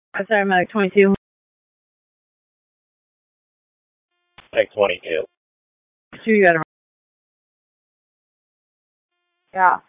I'm sorry, Medic 22. Like 22. Sure, you got it. Yeah.